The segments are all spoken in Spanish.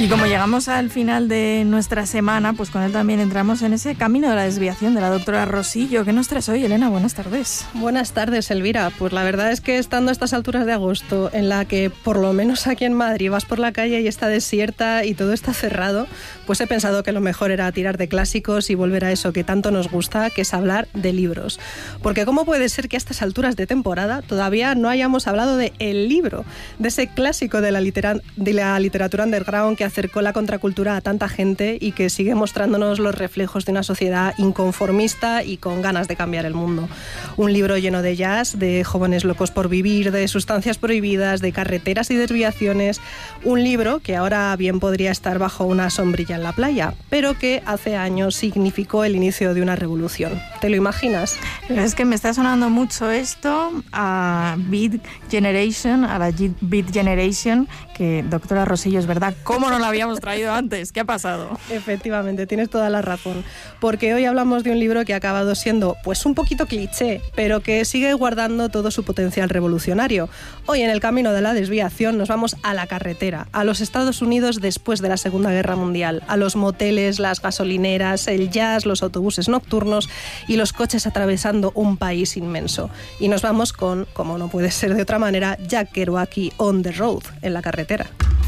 Y como llegamos al final de nuestra semana, pues con él también entramos en ese camino de la desviación de la doctora Rosillo. ¿Qué nos traes hoy, Elena? Buenas tardes. Buenas tardes, Elvira. Pues la verdad es que estando a estas alturas de agosto, en la que por lo menos aquí en Madrid vas por la calle y está desierta y todo está cerrado, pues he pensado que lo mejor era tirar de clásicos y volver a eso que tanto nos gusta, que es hablar de libros. Porque ¿cómo puede ser que a estas alturas de temporada todavía no hayamos hablado de El Libro, de ese clásico de la literatura underground que acercó la contracultura a tanta gente y que sigue mostrándonos los reflejos de una sociedad inconformista y con ganas de cambiar el mundo? Un libro lleno de jazz, de jóvenes locos por vivir, de sustancias prohibidas, de carreteras y desviaciones. Un libro que ahora bien podría estar bajo una sombrilla en la playa, pero que hace años significó el inicio de una revolución. ¿Te lo imaginas? Es que me está sonando mucho esto a Beat Generation, a la Beat Generation, que doctora Rosillo, es verdad, ¿cómo no la habíamos traído antes? ¿Qué ha pasado? Efectivamente, tienes toda la razón, porque hoy hablamos de un libro que ha acabado siendo pues un poquito cliché, pero que sigue guardando todo su potencial revolucionario. Hoy en el camino de la desviación nos vamos a la carretera, a los Estados Unidos después de la Segunda Guerra Mundial, a los moteles, las gasolineras, el jazz, los autobuses nocturnos y los coches atravesando un país inmenso. Y nos vamos con, como no puede ser de otra manera, Jack Kerouac y On the Road, en la carretera.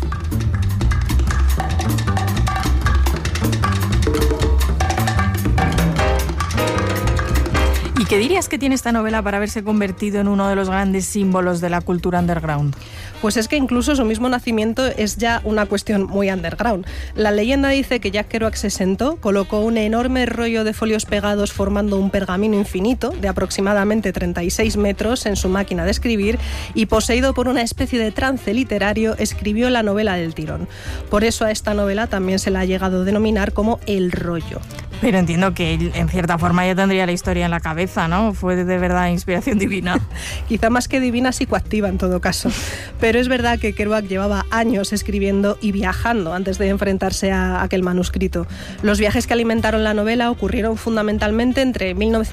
¿Y qué dirías que tiene esta novela para haberse convertido en uno de los grandes símbolos de la cultura underground? Pues es que incluso su mismo nacimiento es ya una cuestión muy underground. La leyenda dice que Jack Kerouac se sentó, colocó un enorme rollo de folios pegados formando un pergamino infinito de aproximadamente 36 metros en su máquina de escribir y, poseído por una especie de trance literario, escribió la novela del tirón. Por eso a esta novela también se la ha llegado a denominar como El Rollo. Pero entiendo que él, en cierta forma, ya tendría la historia en la cabeza, ¿no? Fue de verdad inspiración divina. Quizá más que divina, psicoactiva en todo caso. Pero es verdad que Kerouac llevaba años escribiendo y viajando antes de enfrentarse a aquel manuscrito. Los viajes que alimentaron la novela ocurrieron fundamentalmente entre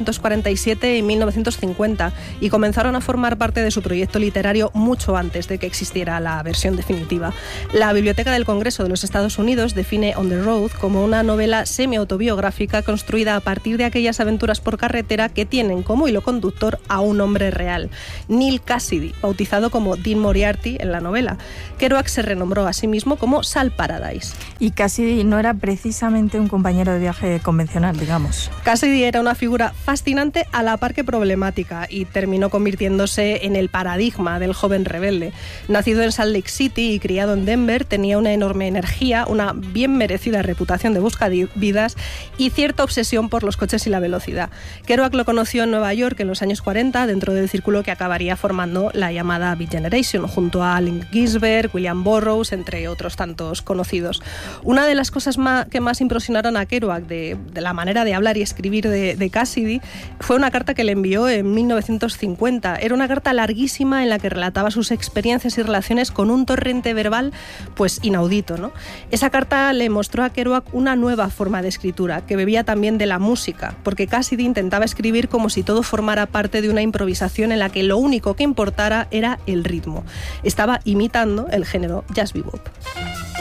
1947 y 1950 y comenzaron a formar parte de su proyecto literario mucho antes de que existiera la versión definitiva. La Biblioteca del Congreso de los Estados Unidos define On the Road como una novela semi-autobiográfica construida a partir de aquellas aventuras por carretera que tienen como hilo conductor a un hombre real, Neal Cassidy, bautizado como Dean Moriarty en la novela. Kerouac se renombró a sí mismo como Sal Paradise. Y Cassidy no era precisamente un compañero de viaje convencional, digamos. Cassidy era una figura fascinante a la par que problemática y terminó convirtiéndose en el paradigma del joven rebelde. Nacido en Salt Lake City y criado en Denver, tenía una enorme energía, una bien merecida reputación de buscavidas y cierta obsesión por los coches y la velocidad. Kerouac lo conoció en Nueva York en los años 40 dentro del círculo que acabaría formando la llamada Beat Generation, junto a Allen Ginsberg, William Burroughs, entre otros tantos conocidos. Una de las cosas que más impresionaron a Kerouac de la manera de hablar y escribir de Cassidy fue una carta que le envió en 1950. Era una carta larguísima en la que relataba sus experiencias y relaciones con un torrente verbal pues inaudito, ¿no? Esa carta le mostró a Kerouac una nueva forma de escritura, que bebía también de la música, porque Cassidy intentaba escribir como si todo formara parte de una improvisación en la que lo único que importara era el ritmo. Estaba imitando el género jazz bebop.